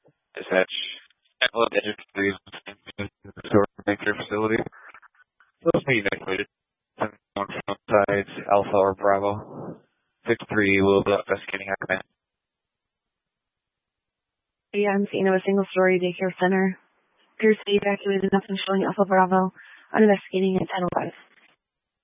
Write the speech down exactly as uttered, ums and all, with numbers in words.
Dispatch. Well, please, your facility. Those be evacuated. On front sides, Alpha or Bravo. six three will be investigating our command. Yeah, I'm seeing a single-story daycare center. Appears to be evacuated, nothing showing Alpha Bravo. I'm investigating at ten oh five.